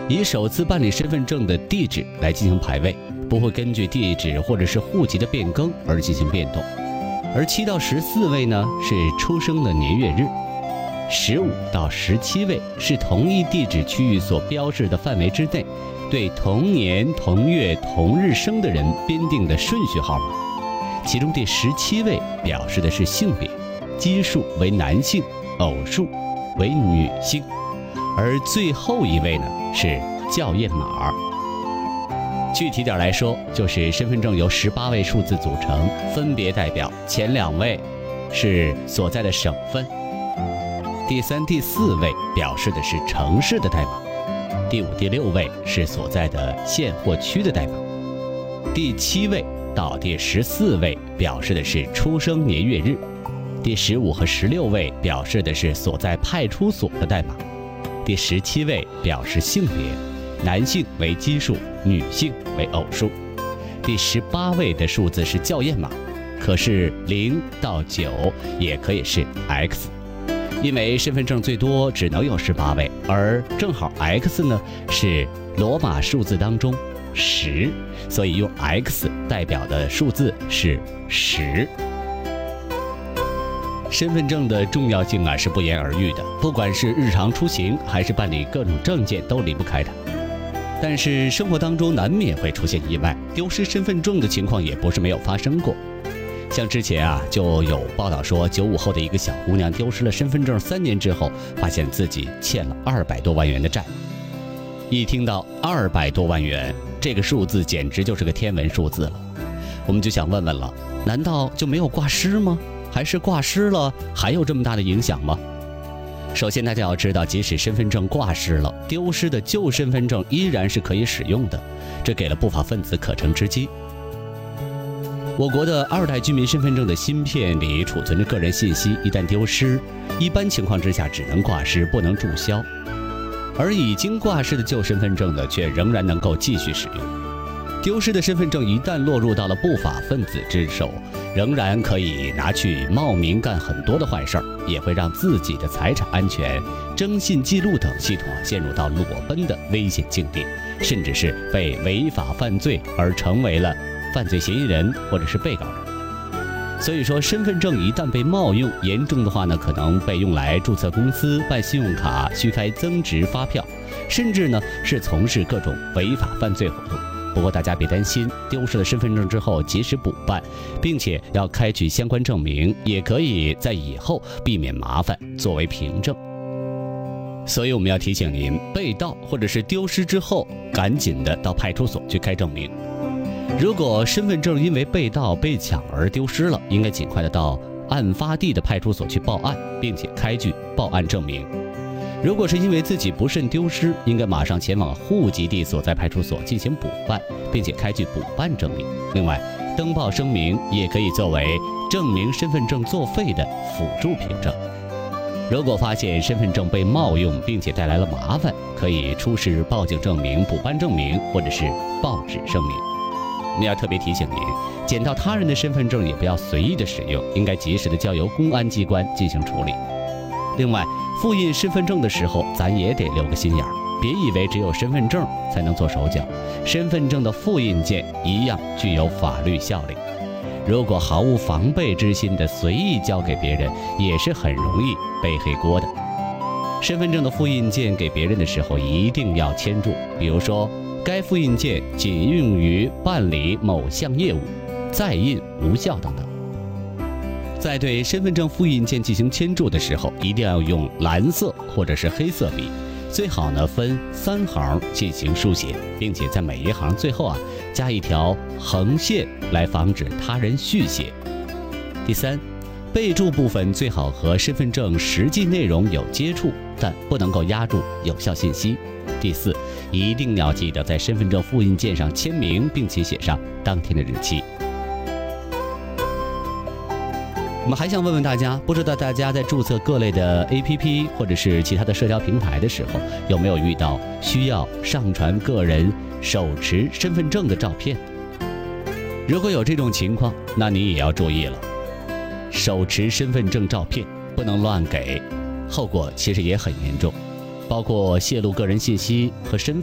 以首次办理身份证的地址来进行排位，不会根据地址或者是户籍的变更而进行变动。而7到14位呢是出生的年月日，15到17位是同一地址区域所标示的范围之内对同年同月同日生的人编定的顺序号码，其中第17位表示的是性别，奇数为男性，偶数为女性，而最后一位呢是校验码。具体点来说，就是身份证由18位数字组成，分别代表前2位是所在的省份，第3、第4位表示的是城市的代码，第5、第6位是所在的县或区的代码，第7位到第14位表示的是出生年月日，第15和16位表示的是所在派出所的代码，第17位表示性别，男性为奇数，女性为偶数，第18位的数字是校验码，可是0到9也可以是 X。因为身份证最多只能有18位，而正好 X 呢是罗马数字当中10，所以用 X 代表的数字是10。身份证的重要性是不言而喻的，不管是日常出行还是办理各种证件都离不开它。但是生活当中难免会出现意外，丢失身份证的情况也不是没有发生过。像之前就有报道说，95后的一个小姑娘丢失了身份证，3年之后发现自己欠了200多万元的债。一听到200多万元这个数字，简直就是个天文数字了。我们就想问问了，难道就没有挂失吗？还是挂失了还有这么大的影响吗？首先大家要知道，即使身份证挂失了，丢失的旧身份证依然是可以使用的，这给了不法分子可乘之机。我国的2代居民身份证的芯片里储存着个人信息，一旦丢失，一般情况之下只能挂失，不能注销。而已经挂失的旧身份证呢，却仍然能够继续使用。丢失的身份证一旦落入到了不法分子之手，仍然可以拿去冒名干很多的坏事儿，也会让自己的财产安全、征信记录等系统陷入到裸奔的危险境地，甚至是被违法犯罪而成为了犯罪嫌疑人或者是被告人。所以说，身份证一旦被冒用，严重的话呢，可能被用来注册公司、办信用卡、虚开增值发票，甚至呢是从事各种违法犯罪活动。不过大家别担心，丢失了身份证之后及时补办，并且要开具相关证明，也可以在以后避免麻烦作为凭证。所以我们要提醒您，被盗或者是丢失之后，赶紧的到派出所去开证明。如果身份证因为被盗被抢而丢失了，应该尽快的到案发地的派出所去报案，并且开具报案证明。如果是因为自己不慎丢失，应该马上前往户籍地所在派出所进行补办，并且开具补办证明。另外，登报声明也可以作为证明身份证作废的辅助凭证。如果发现身份证被冒用并且带来了麻烦，可以出示报警证明、补办证明或者是报纸声明。我们要特别提醒您，捡到他人的身份证也不要随意的使用，应该及时的交由公安机关进行处理。另外，复印身份证的时候，咱也得留个心眼儿，别以为只有身份证才能做手脚，身份证的复印件一样具有法律效力。如果毫无防备之心的随意交给别人，也是很容易背黑锅的。身份证的复印件给别人的时候，一定要签注，比如说该复印件仅用于办理某项业务，再印无效等等。在对身份证复印件进行签注的时候，一定要用蓝色或者是黑色笔，最好呢分3行进行书写，并且在每一行最后加一条横线，来防止他人续写。第3，备注部分最好和身份证实际内容有接触，但不能够压住有效信息。第4，一定要记得在身份证复印件上签名，并且写上当天的日期。我们还想问问大家，不知道大家在注册各类的 APP 或者是其他的社交平台的时候，有没有遇到需要上传个人手持身份证的照片？如果有这种情况，那你也要注意了，手持身份证照片不能乱给，后果其实也很严重，包括泄露个人信息和身份